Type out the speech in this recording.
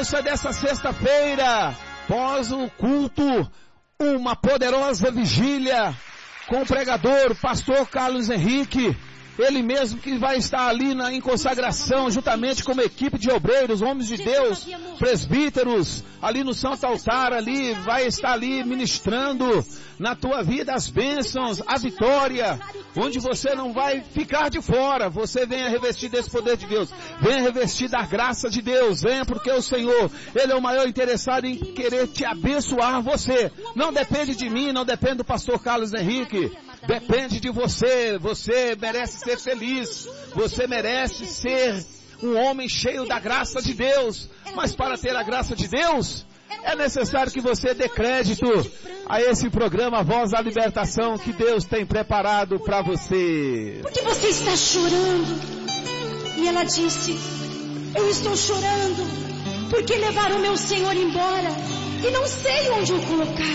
sequência dessa sexta-feira, pós o culto, uma poderosa vigília com o pregador, pastor Carlos Henrique. Ele mesmo que vai estar ali em consagração, juntamente com uma equipe de obreiros, homens de Deus, presbíteros, ali no Santo Altar, ali, vai estar ali ministrando na tua vida as bênçãos, a vitória, onde você não vai ficar de fora. Você venha revestir desse poder de Deus, venha revestir da graça de Deus, venha porque o Senhor, Ele é o maior interessado em querer te abençoar você. Não depende de mim, não depende do pastor Carlos Henrique. Depende de você. Você merece ser feliz. Você merece ser um homem cheio da graça de Deus. Mas para ter a graça de Deus, é necessário que você dê crédito a esse programa Voz da Libertação que Deus tem preparado para você. Por que você está chorando? E ela disse: eu estou chorando porque levaram meu Senhor embora e não sei onde o colocar.